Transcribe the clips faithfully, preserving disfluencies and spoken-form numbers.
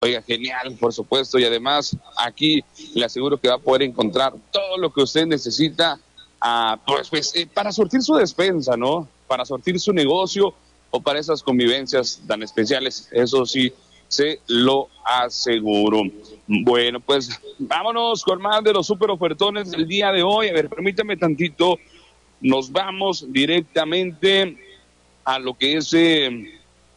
Oiga, genial, por supuesto, y además aquí le aseguro que va a poder encontrar todo lo que usted necesita ah, pues, pues, eh, para surtir su despensa, ¿no? Para surtir su negocio o para esas convivencias tan especiales, eso sí, se lo aseguro. Bueno, pues vámonos con más de los super ofertones del día de hoy. A ver, permítame tantito, nos vamos directamente a lo que es... Eh,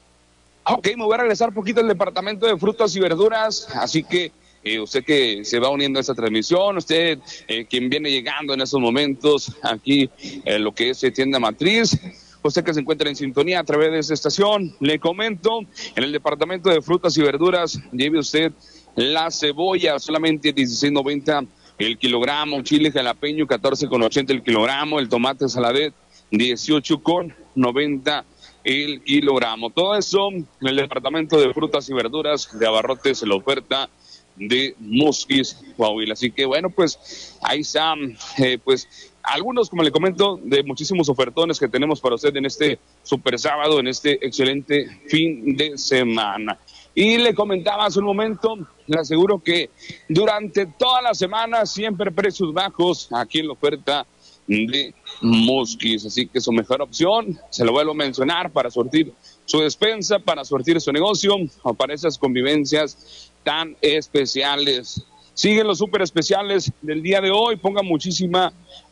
Ok, me voy a regresar un poquito al departamento de frutas y verduras, así que eh, usted que se va uniendo a esta transmisión, usted eh, quien viene llegando en estos momentos aquí en lo que es Tienda Matriz, usted que se encuentra en sintonía a través de esta estación, le comento, en el departamento de frutas y verduras, lleve usted la cebolla, solamente dieciséis noventa el kilogramo, chile jalapeño catorce con ochenta el kilogramo, el tomate saladet dieciocho con noventa el kilogramo. Todo eso en el departamento de frutas y verduras de Abarrotes, la oferta de Musquis, Coahuila. Así que bueno, pues ahí están, eh, pues algunos, como le comento, de muchísimos ofertones que tenemos para usted en este super sábado, en este excelente fin de semana. Y le comentaba hace un momento, le aseguro que durante toda la semana siempre precios bajos aquí en la oferta de Musquis, así que su mejor opción, se lo vuelvo a mencionar, para surtir su despensa, para surtir su negocio o para esas convivencias tan especiales. Siguen los súper especiales del día de hoy, ponga muchísima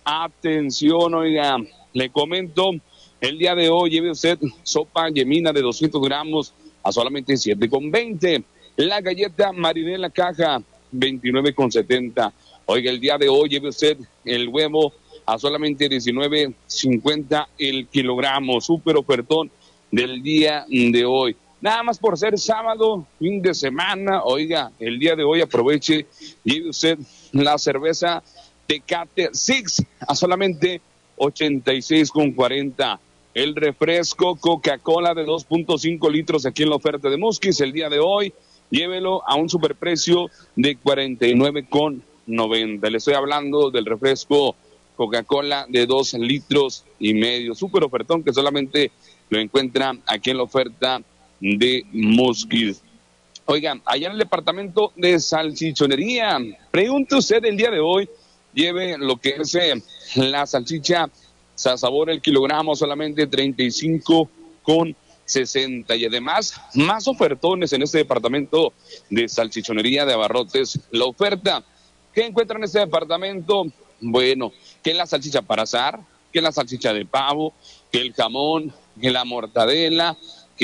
atención, oiga, le comento, el día de hoy lleve usted sopa yemina de doscientos gramos a solamente siete con veinte, la galleta marinela caja veintinueve con setenta, oiga, el día de hoy lleve usted el huevo a solamente diecinueve cincuenta el kilogramo, súper ofertón del día de hoy. Nada más por ser sábado, fin de semana, oiga, el día de hoy aproveche, lleve usted la cerveza Tecate Six a solamente ochenta y seis con cuarenta. El refresco Coca-Cola de dos punto cinco litros aquí en la oferta de Musquis el día de hoy, llévelo a un superprecio de cuarenta y nueve con noventa. Le estoy hablando del refresco Coca-Cola de dos litros y medio, súper ofertón que solamente lo encuentra aquí en la oferta de Musquis. Oigan, allá en el departamento de salchichonería, pregunte usted el día de hoy, lleve lo que es eh, la salchicha Sazabor el kilogramo solamente treinta y cinco con sesenta, y además más ofertones en este departamento de salchichonería de Abarrotes. La oferta que encuentran en este departamento, bueno, que la salchicha para asar, que la salchicha de pavo, que el jamón, que la mortadela,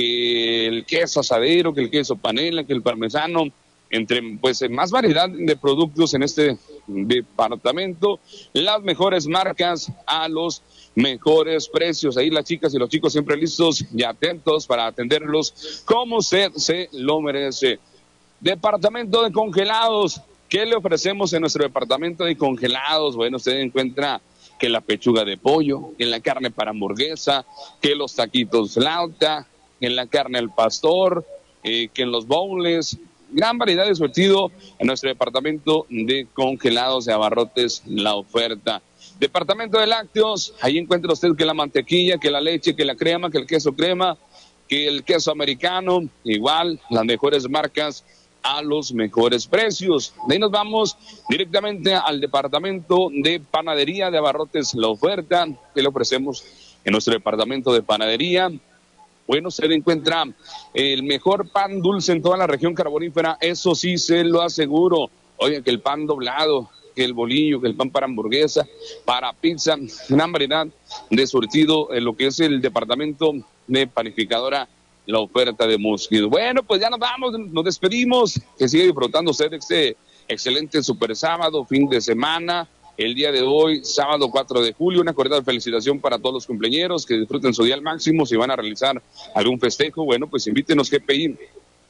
que el queso asadero, que el queso panela, que el parmesano, entre pues más variedad de productos en este departamento, las mejores marcas a los mejores precios. Ahí las chicas y los chicos siempre listos y atentos para atenderlos como usted se lo merece. Departamento de congelados, ¿qué le ofrecemos en nuestro departamento de congelados? Bueno, usted encuentra que la pechuga de pollo, que la carne para hamburguesa, que los taquitos flauta, que la carne al pastor, eh, que en los bowls, gran variedad de surtido en nuestro departamento de congelados de Abarrotes, la oferta. Departamento de lácteos, ahí encuentra usted que la mantequilla, que la leche, que la crema, que el queso crema, que el queso americano, igual, las mejores marcas a los mejores precios. De ahí nos vamos directamente al departamento de panadería de Abarrotes, la oferta que le ofrecemos en nuestro departamento de panadería. Bueno, se encuentra el mejor pan dulce en toda la región carbonífera, eso sí se lo aseguro. Oigan, que el pan doblado, que el bolillo, que el pan para hamburguesa, para pizza, gran variedad de surtido en lo que es el departamento de panificadora, la oferta de Musquis. Bueno, pues ya nos vamos, nos despedimos, que siga disfrutando usted de este excelente super sábado, fin de semana. El día de hoy, sábado cuatro de julio, una cordial felicitación para todos los cumpleañeros, que disfruten su día al máximo. Si van a realizar algún festejo, bueno, pues invítenos G P I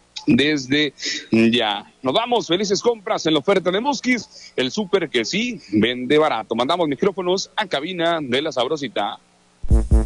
desde ya. Nos vamos, felices compras en la oferta de Musquis, el súper que sí vende barato. Mandamos micrófonos a cabina de La Sabrosita.